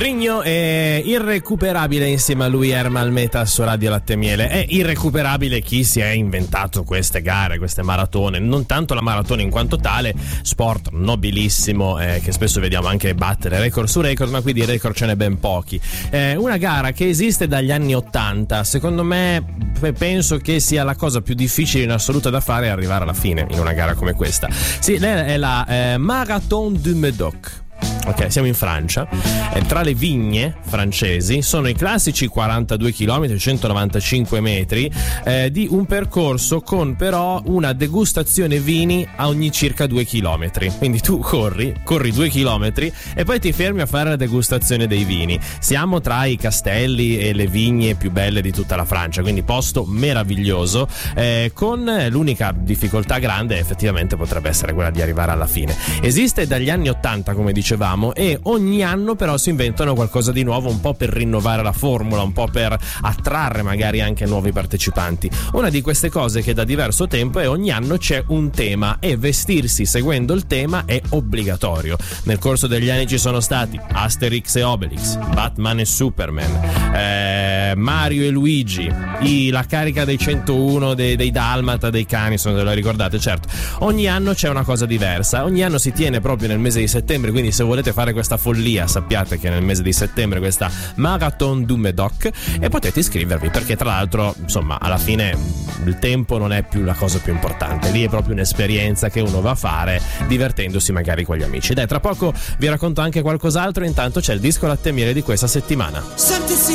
Rigno è irrecuperabile, insieme a lui Ermal Meta su Radio Latte Miele. È irrecuperabile chi si è inventato queste gare, queste maratone, non tanto la maratona in quanto tale, sport nobilissimo che spesso vediamo anche battere record su record, ma qui di record ce n'è ben pochi. Una gara che esiste dagli anni 80, secondo me penso che sia la cosa più difficile in assoluto da fare, è arrivare alla fine in una gara come questa. Sì, è la Marathon du Médoc. Ok, siamo in Francia. Tra le vigne francesi sono i classici 42 km, 195 metri di un percorso con però una degustazione vini a ogni circa 2 km. Quindi tu corri 2 km e poi ti fermi a fare la degustazione dei vini. Siamo tra i castelli e le vigne più belle di tutta la Francia, quindi posto meraviglioso, con l'unica difficoltà grande effettivamente potrebbe essere quella di arrivare alla fine. Esiste dagli anni 80, come dicevamo, e ogni anno però si inventano qualcosa di nuovo, un po' per rinnovare la formula, un po' per attrarre magari anche nuovi partecipanti. Una di queste cose che da diverso tempo è ogni anno c'è un tema e vestirsi seguendo il tema è obbligatorio. Nel corso degli anni ci sono stati Asterix e Obelix, Batman e Superman, Mario e Luigi, la carica dei 101 dei Dalmata, dei cani, se non ve lo ricordate. Certo, ogni anno c'è una cosa diversa, ogni anno si tiene proprio nel mese di settembre, quindi se volete fare questa follia sappiate che nel mese di settembre questa Marathon du Médoc, e potete iscrivervi perché tra l'altro insomma alla fine il tempo non è più la cosa più importante, lì è proprio un'esperienza che uno va a fare divertendosi magari con gli amici. Dai, tra poco vi racconto anche qualcos'altro, intanto c'è il disco Latte Miele di questa settimana.